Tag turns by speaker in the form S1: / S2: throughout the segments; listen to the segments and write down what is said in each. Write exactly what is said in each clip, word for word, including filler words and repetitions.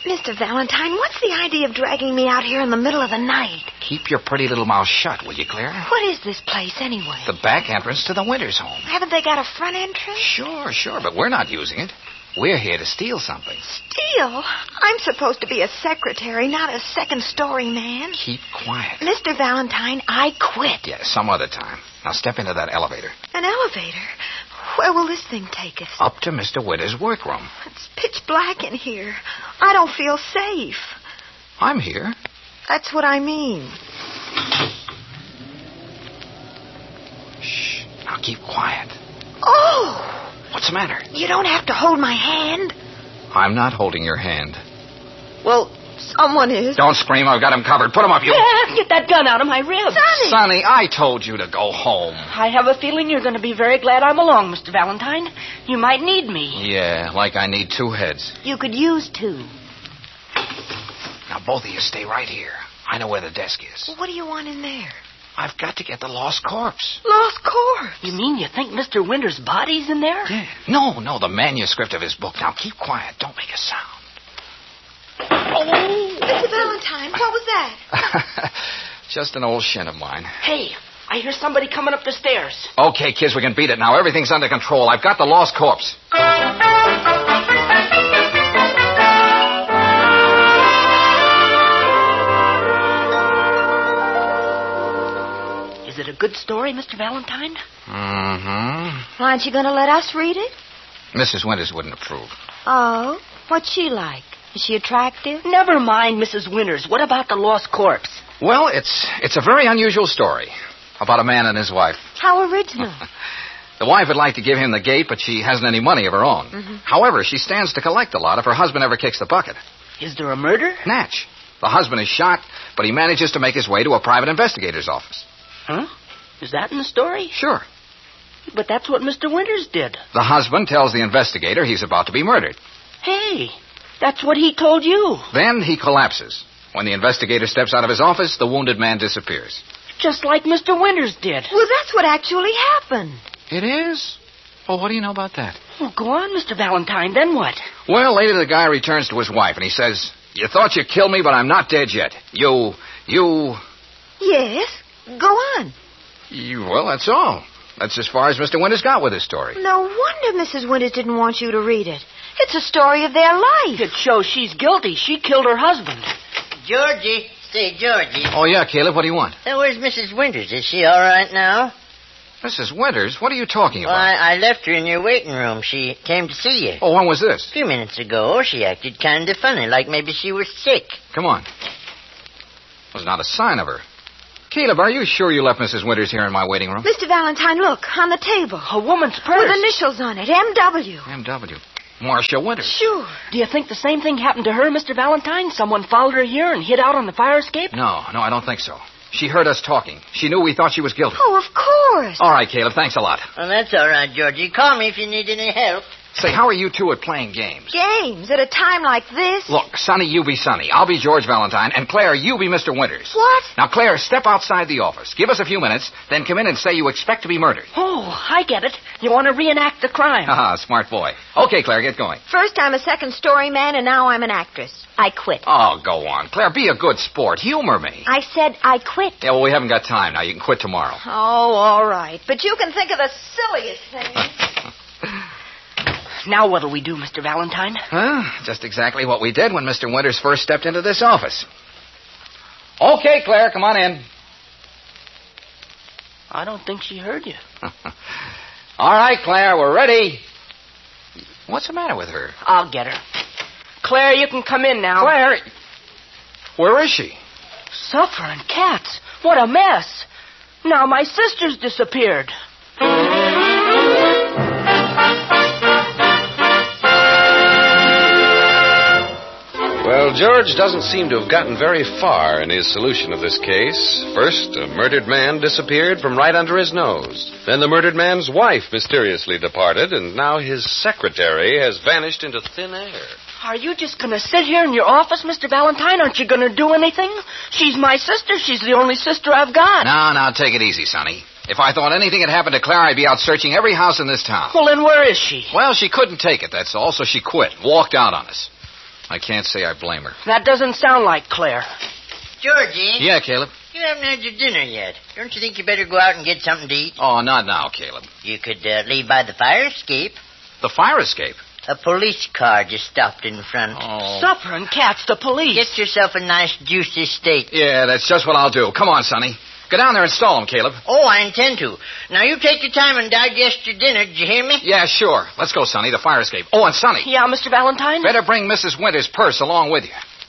S1: Mister Valentine, what's the idea of dragging me out here in the middle of the night?
S2: Keep your pretty little mouth shut, will you, Claire?
S1: What is this place, anyway?
S2: The back entrance to the Winters home.
S1: Haven't they got a front entrance?
S2: Sure, sure, but we're not using it. We're here to steal something.
S1: Steal? I'm supposed to be a secretary, not a second-story man.
S2: Keep quiet.
S1: Mister Valentine, I quit.
S2: Yeah, some other time. Now step into that elevator.
S1: An elevator? Where will this thing take us?
S2: Up to Mister Winters' workroom.
S1: It's pitch black in here. I don't feel safe.
S2: I'm here.
S1: That's what I mean.
S2: Shh. Now keep quiet.
S1: Oh!
S2: What's the matter?
S1: You don't have to hold my hand.
S2: I'm not holding your hand.
S1: Well, someone is.
S2: Don't scream. I've got him covered. Put him up, you...
S3: Yeah, get that gun out of my ribs.
S1: Sonny!
S2: Sonny, I told you to go home.
S3: I have a feeling you're going to be very glad I'm along, Mister Valentine. You might need me.
S2: Yeah, like I need two heads.
S1: You could use two.
S2: Now, both of you stay right here. I know where the desk is.
S1: Well, what do you want in there?
S2: I've got to get the lost corpse.
S1: Lost corpse?
S3: You mean you think Mister Winters' body's in there?
S2: Yeah. No, no, the manuscript of his book. Now, keep quiet. Don't make a sound.
S1: Oh! Mister Valentine, what was that?
S2: Just an old shin of mine.
S3: Hey, I hear somebody coming up the stairs.
S2: Okay, kids, we can beat it now. Everything's under control. I've got the lost corpse.
S3: Is it a good story, Mister Valentine?
S2: Mm-hmm.
S1: Aren't you going to let us read it?
S2: Missus Winters wouldn't approve.
S1: Oh? What's she like? Is she attractive?
S3: Never mind, Missus Winters. What about the lost corpse?
S2: Well, it's it's a very unusual story about a man and his wife.
S1: How original.
S2: The wife would like to give him the gate, but she hasn't any money of her own. Mm-hmm. However, she stands to collect a lot if her husband ever kicks the bucket.
S3: Is there a murder?
S2: Natch. The husband is shot, but he manages to make his way to a private investigator's office.
S3: Huh? Is that in the story?
S2: Sure.
S3: But that's what Mister Winters did.
S2: The husband tells the investigator he's about to be murdered.
S3: Hey, that's what he told you.
S2: Then he collapses. When the investigator steps out of his office, the wounded man disappears.
S3: Just like Mister Winters did.
S1: Well, that's what actually happened.
S2: It is? Well, what do you know about that?
S3: Well, go on, Mister Valentine. Then what?
S2: Well, later the guy returns to his wife, and he says, "You thought you killed me, but I'm not dead yet. You, you...
S1: Yes? Go on.
S2: you well, that's all. That's as far as Mister Winters got with his story."
S1: No wonder Missus Winters didn't want you to read it. It's a story of their life.
S3: It shows she's guilty. She killed her husband.
S4: Georgie. Say, Georgie.
S2: Oh, yeah, Caleb, what do you want?
S4: Uh, where's Missus Winters? Is she all right now?
S2: Missus Winters? What are you talking
S4: Well,
S2: about?
S4: I, I left her in your waiting room. She came to see you.
S2: Oh, when was this?
S4: A few minutes ago, she acted kind of funny, like maybe she was sick.
S2: Come on. There's not a sign of her. Caleb, are you sure you left Missus Winters here in my waiting room?
S1: Mister Valentine, look, on the table.
S3: A woman's purse.
S1: With initials on it, M W.
S2: M W. Marcia Winters.
S1: Sure.
S3: Do you think the same thing happened to her, Mister Valentine? Someone followed her here and hid out on the fire escape?
S2: No, no, I don't think so. She heard us talking. She knew we thought she was guilty.
S1: Oh, of course.
S2: All right, Caleb, thanks a lot.
S4: Well, that's all right, Georgie. Call me if you need any help.
S2: Say, how are you two at playing games?
S1: Games at a time like this?
S2: Look, Sonny, you be Sonny. I'll be George Valentine. And Claire, you be Mister Winters.
S1: What?
S2: Now, Claire, step outside the office. Give us a few minutes, then come in and say you expect to be murdered.
S3: Oh, I get it. You want to reenact the crime.
S2: Ah, smart boy. Okay, Claire, get going.
S1: First I'm a second-story man, and now I'm an actress. I quit.
S2: Oh, go on. Claire, be a good sport. Humor me.
S1: I said I quit.
S2: Yeah, well, we haven't got time now. You can quit tomorrow.
S1: Oh, all right. But you can think of the silliest thing.
S3: Now what'll we do, Mister Valentine?
S2: Huh? Just exactly what we did when Mister Winters first stepped into this office. Okay, Claire, come on in.
S3: I don't think she heard you.
S2: All right, Claire, we're ready. What's the matter with her?
S3: I'll get her. Claire, you can come in now.
S2: Claire, where is she?
S3: Suffering cats. What a mess. Now my sister's disappeared.
S5: Well, George doesn't seem to have gotten very far in his solution of this case. First, a murdered man disappeared from right under his nose. Then the murdered man's wife mysteriously departed, and now his secretary has vanished into thin air.
S3: Are you just going to sit here in your office, Mister Valentine? Aren't you going to do anything? She's my sister. She's the only sister I've got.
S2: No, no, take it easy, Sonny. If I thought anything had happened to Claire, I'd be out searching every house in this town.
S3: Well, then where is she?
S2: Well, she couldn't take it, that's all, so she quit, walked out on us. I can't say I blame her.
S3: That doesn't sound like Claire.
S4: Georgie?
S2: Yeah, Caleb?
S4: You haven't had your dinner yet. Don't you think you better go out and get something to eat?
S2: Oh, not now, Caleb.
S4: You could uh, leave by the fire escape.
S2: The fire escape?
S4: A police car just stopped in front.
S2: Oh.
S3: Supper and cats, the police.
S4: Get yourself a nice, juicy steak.
S2: Yeah, that's just what I'll do. Come on, Sonny. Go down there and stall him, Caleb.
S4: Oh, I intend to. Now, you take your time and digest your dinner. Did you hear me?
S2: Yeah, sure. Let's go, Sonny. The fire escape. Oh, and Sonny.
S3: Yeah, Mister Valentine?
S2: Better bring Missus Winters' purse along with you.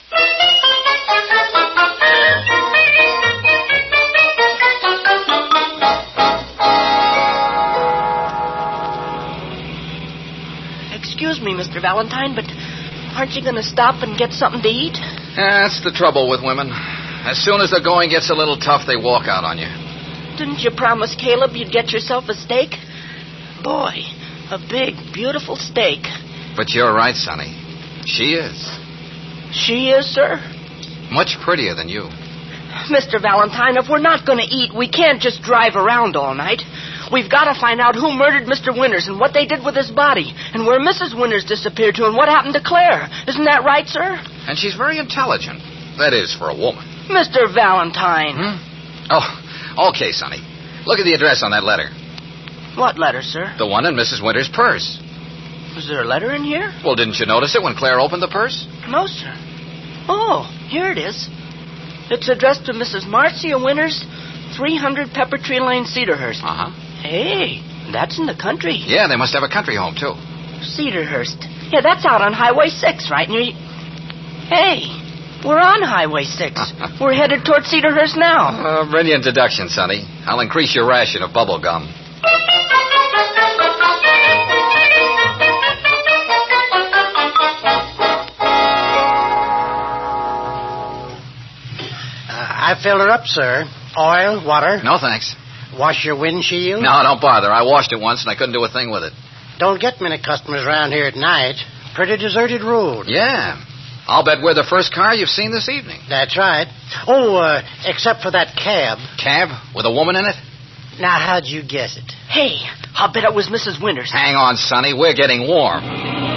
S3: Excuse me, Mister Valentine, but aren't you going to stop and get something to eat?
S2: That's the trouble with women. As soon as the going gets a little tough, they walk out on you.
S3: Didn't you promise Caleb you'd get yourself a steak? Boy, a big, beautiful steak.
S2: But you're right, Sonny. She is.
S3: She is, sir?
S2: Much prettier than you.
S3: Mister Valentine, if we're not going to eat, we can't just drive around all night. We've got to find out who murdered Mister Winters and what they did with his body, and where Missus Winters disappeared to and what happened to Claire. Isn't that right, sir?
S2: And she's very intelligent. That is, for a woman.
S3: Mister Valentine.
S2: Hmm? Oh, okay, Sonny. Look at the address on that letter.
S3: What letter, sir?
S2: The one in Missus Winters' purse.
S3: Was there a letter in here?
S2: Well, didn't you notice it when Claire opened the purse?
S3: No, sir. Oh, here it is. It's addressed to Missus Marcia Winters, three hundred Pepper Tree Lane, Cedarhurst.
S2: Uh-huh.
S3: Hey, that's in the country.
S2: Yeah, they must have a country home, too.
S3: Cedarhurst. Yeah, that's out on Highway six, right? And you... Hey, we're on Highway six. We're headed toward Cedarhurst now.
S2: Uh, bring your introduction, Sonny. I'll increase your ration of bubble gum.
S6: I filled her up, sir. Oil, water.
S2: No, thanks.
S6: Wash your windshield.
S2: No, don't bother. I washed it once and I couldn't do a thing with it.
S6: Don't get many customers around here at night. Pretty deserted road.
S2: Yeah. I'll bet we're the first car you've seen this evening.
S6: That's right. Oh, uh, except for that cab.
S2: Cab? With a woman in it?
S6: Now, how'd you guess it?
S3: Hey, I'll bet it was Missus Winters.
S2: Hang on, Sonny. We're getting warm.